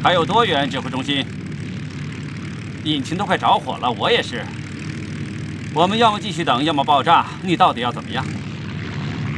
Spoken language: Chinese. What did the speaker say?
还有多远？指挥中心，引擎都快着火了，我也是。我们要么继续等，要么爆炸。你到底要怎么样？